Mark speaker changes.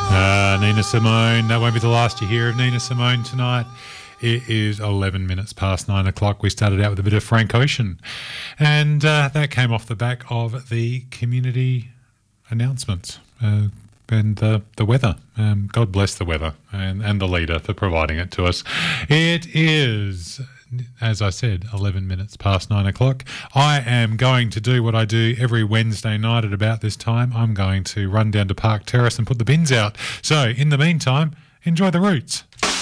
Speaker 1: Nina Simone. That won't be the last you hear of Nina Simone tonight. It is 11 minutes past 9 o'clock. We started out with a bit of Frank Ocean, and that came off the back of the community announcements and the weather. God bless the weather and the leader for providing it to us. It is, as I said, 11 minutes past 9 o'clock. I am going to do what I do every Wednesday night at about this time. I'm going to run down to Park Terrace and put the bins out. So, in the meantime, enjoy the Roots.